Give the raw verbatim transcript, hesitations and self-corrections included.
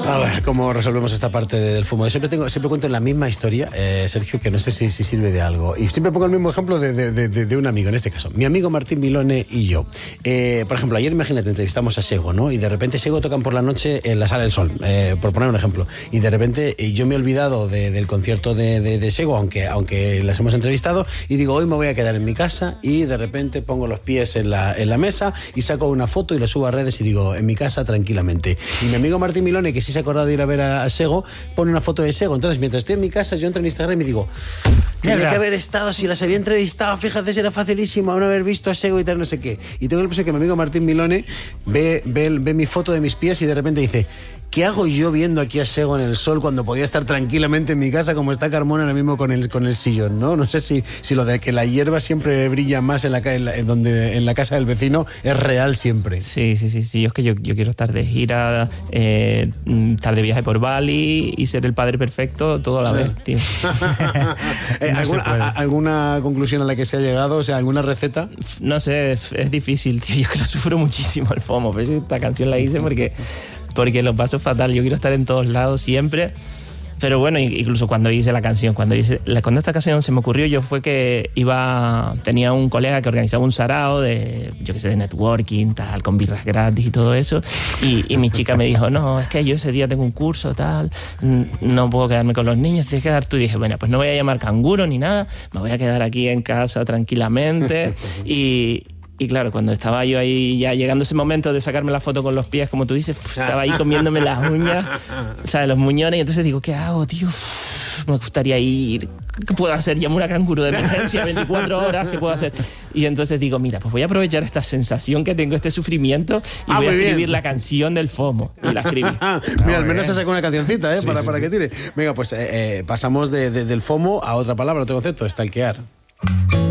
A ver, ¿cómo resolvemos esta parte del fumo? Yo siempre, tengo, siempre cuento la misma historia, eh, Sergio, que no sé si, si sirve de algo. Y siempre pongo el mismo ejemplo de, de, de, de un amigo, en este caso. Mi amigo Martín Milone y yo. Eh, por ejemplo, ayer, imagínate, entrevistamos a Sego, ¿no? Y de repente Sego tocan por la noche en la Sala del Sol, eh, por poner un ejemplo. Y de repente eh, yo me he olvidado de, del concierto de, de, de Sego, aunque, aunque las hemos entrevistado, y digo, hoy me voy a quedar en mi casa, y de repente pongo los pies en la, en la mesa y saco una foto y la subo a redes y digo, en mi casa tranquilamente. Y mi amigo Martín Milone, que sí se ha acordado de ir a ver a, a Sego, pone una foto de Sego. Entonces, mientras estoy en mi casa, yo entro en Instagram y digo, tenía que haber estado, si las había entrevistado, fíjate, será facilísimo no haber visto a Sego y tal, no sé qué. Y tengo el impresión que mi amigo Martín Milone ve, ve, ve mi foto de mis pies y de repente dice, ¿qué hago yo viendo aquí a Sego en el sol cuando podía estar tranquilamente en mi casa como está Carmona ahora mismo con el, con el sillón, ¿no? No sé si, si lo de que la hierba siempre brilla más en la, en la, en donde, en la casa del vecino es real siempre. Sí, sí, sí, sí. Yo es que yo, yo quiero estar de gira, eh, estar de viaje por Bali y ser el padre perfecto todo a la vez, tío. eh, no ¿alguna, a, ¿Alguna conclusión a la que se ha llegado? O sea, ¿alguna receta? No sé, es, es difícil, tío. Yo creo que sufro muchísimo el FOMO. Pero esta canción la hice porque... porque lo paso fatal, yo quiero estar en todos lados siempre, pero bueno, incluso cuando hice la canción, cuando hice, cuando esta canción se me ocurrió, yo fue que iba, tenía un colega que organizaba un sarao de, yo qué sé, de networking, tal, con birras gratis y todo eso, y, y mi chica me dijo, no, es que yo ese día tengo un curso, tal, no puedo quedarme con los niños, tienes que quedar tú, y dije, bueno, pues no voy a llamar canguro ni nada, me voy a quedar aquí en casa tranquilamente, y... Y claro, cuando estaba yo ahí ya llegando ese momento de sacarme la foto con los pies, como tú dices, estaba ahí comiéndome las uñas, ¿sabes? Los muñones, y entonces digo, ¿qué hago, tío? Me gustaría ir, ¿qué puedo hacer? Llamo una canguro de emergencia, veinticuatro horas, ¿qué puedo hacer? Y entonces digo, mira, pues voy a aprovechar esta sensación que tengo, este sufrimiento, y ah, voy a escribir bien. La canción del FOMO. Y la escribí. Ah, mira, al menos se sacó una cancioncita, ¿eh? Sí, para, sí, para sí. que tire. Venga, pues eh, eh, pasamos de, de, del FOMO a otra palabra, otro concepto, stalkear.